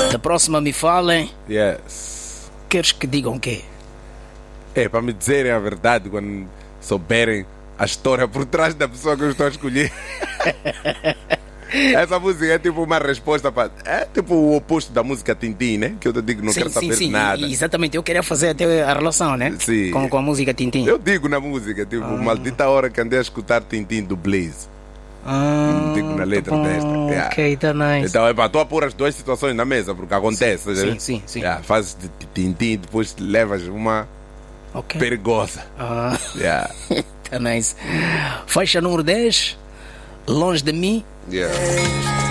Da próxima me falem. Yes. Queres que digam o quê? É, para me dizerem a verdade quando souberem a história por trás da pessoa que eu estou a escolher. Essa música é tipo uma resposta para... É tipo o oposto da música Tintim, né? Que eu te digo, não quero saber de nada. Exatamente, eu queria fazer até a relação, né? Sim. Com a música Tintim. Eu digo na música, tipo, maldita hora que andei a escutar Tintim do Blaze. Digo na letra desta. Yeah. Ok, tá nice. Então é para tu pôr as duas situações na mesa, porque acontece. Sim. Yeah, fazes de Tintim, depois levas uma perigosa. Yeah. Tá nice. Faixa número 10, Longe de Mim. Yeah.